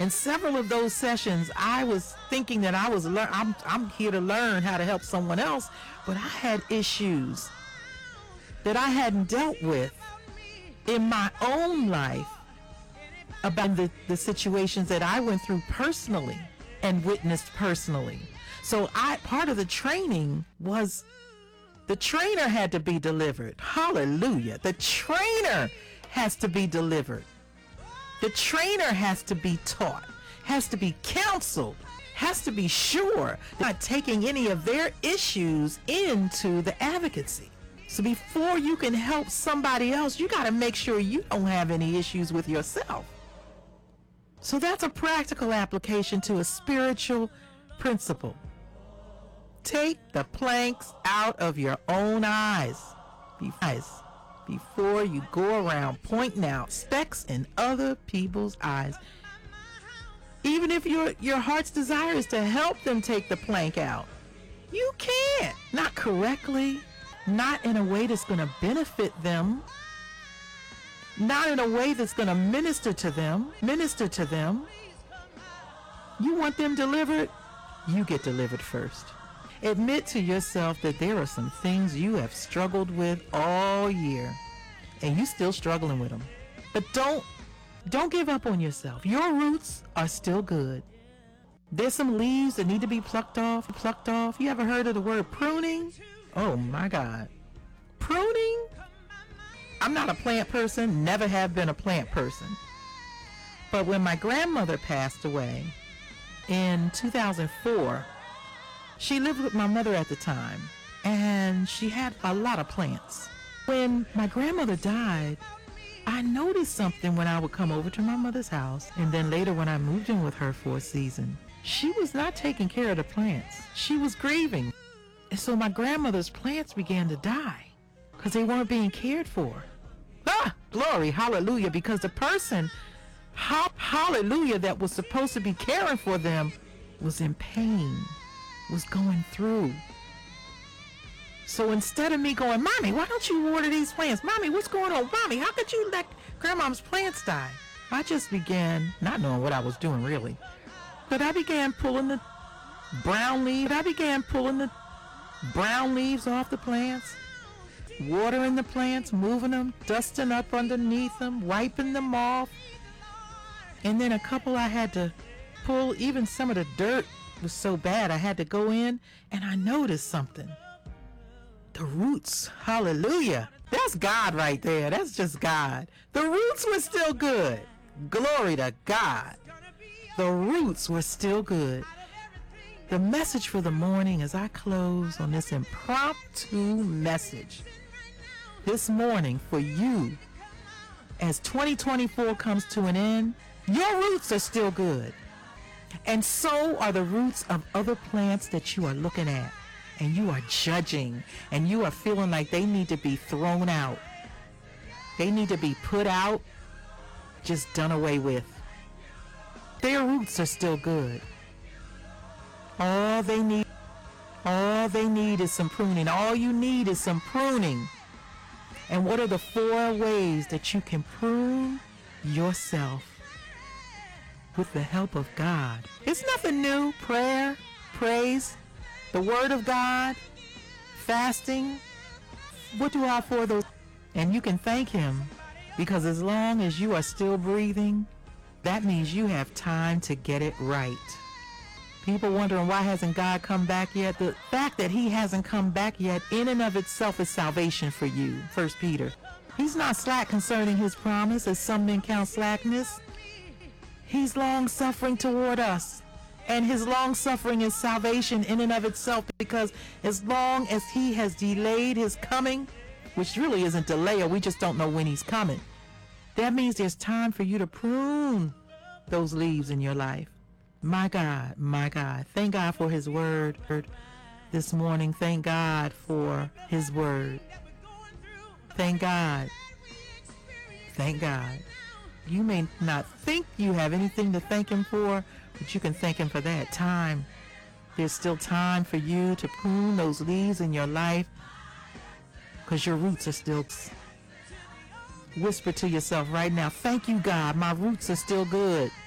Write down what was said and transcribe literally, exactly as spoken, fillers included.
In several of those sessions, I was thinking that I was learn. I'm I'm here to learn how to help someone else, but I had issues that I hadn't dealt with in my own life about the, the situations that I went through personally and witnessed personally. So I part of the training was the trainer had to be delivered. Hallelujah. The trainer has to be delivered. The trainer has to be taught, has to be counseled, has to be sure not taking any of their issues into the advocacy. So before you can help somebody else, you got to make sure you don't have any issues with yourself. So that's a practical application to a spiritual principle. Take the planks out of your own eyes before you go around pointing out specks in other people's eyes. Even if your your heart's desire is to help them take the plank out, you can't. Not correctly, not in a way that's going to benefit them, not in a way that's going to minister to them, minister to them. You want them delivered? You get delivered first. Admit to yourself that there are some things you have struggled with all year and you still struggling with them. But don't don't give up on yourself. Your roots are still good. There's some leaves that need to be plucked off, plucked off. You ever heard of the word pruning? Oh my God. Pruning? I'm not a plant person, never have been a plant person. But when my grandmother passed away in two thousand four, she lived with my mother at the time, and she had a lot of plants. When my grandmother died, I noticed something when I would come over to my mother's house, and then later when I moved in with her for a season. She was not taking care of the plants. She was grieving. And so my grandmother's plants began to die because they weren't being cared for. Ah, glory, hallelujah, because the person, ha- hallelujah, that was supposed to be caring for them was in pain, was going through. So instead of me going, Mommy, why don't you water these plants? Mommy, what's going on? Mommy, how could you let Grandma's plants die? I just began, not knowing what I was doing really, but I began pulling the brown leaves. I began pulling the brown leaves off the plants, watering the plants, moving them, dusting up underneath them, wiping them off. And then a couple I had to pull, even some of the dirt was so bad I had to go in, and I noticed something. The roots, hallelujah. That's God right there. That's just God. The roots were still good. Glory to God. The roots were still good. The message for the morning as I close on this impromptu message this morning for you, as twenty twenty-four comes to an end, your roots are still good. And so are the roots of other plants that you are looking at, and you are judging, and you are feeling like they need to be thrown out. They need to be put out, just done away with. Their roots are still good. All they need, all they need is some pruning. All you need is some pruning. And what are the four ways that you can prune yourself? With the help of God. It's nothing new. Prayer, praise, the word of God, fasting. What do all four of those? And you can thank him, because as long as you are still breathing, that means you have time to get it right. People wondering why hasn't God come back yet? The fact that he hasn't come back yet in and of itself is salvation for you. First Peter. He's not slack concerning his promise, as some men count slackness. He's long-suffering toward us, and his long-suffering is salvation in and of itself, because as long as he has delayed his coming, which really isn't delay, or we just don't know when he's coming, that means there's time for you to prune those leaves in your life. My God, my God, thank God for his word this morning. Thank God for his word. Thank God. Thank God. You may not think you have anything to thank him for, but you can thank him for that time. There's still time for you to prune those leaves in your life, because your roots are still. Whisper to yourself right now, thank you, God, my roots are still good.